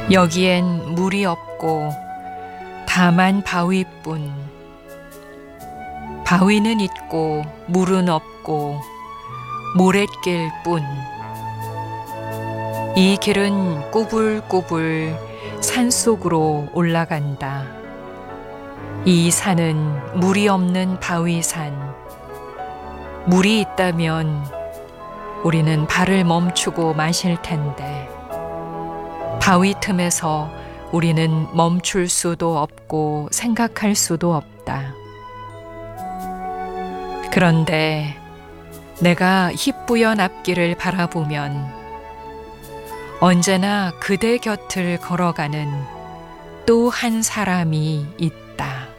여기엔 물이 없고 다만 바위뿐. 바위는 있고 물은 없고 모랫길뿐. 이 길은 꾸불꾸불 산속으로 올라간다. 이 산은 물이 없는 바위산. 물이 있다면 우리는 발을 멈추고 마실 텐데, 바위 틈에서 우리는 멈출 수도 없고 생각할 수도 없다. 그런데 내가 희뿌연 앞길을 바라보면 언제나 그대 곁을 걸어가는 또 한 사람이 있다.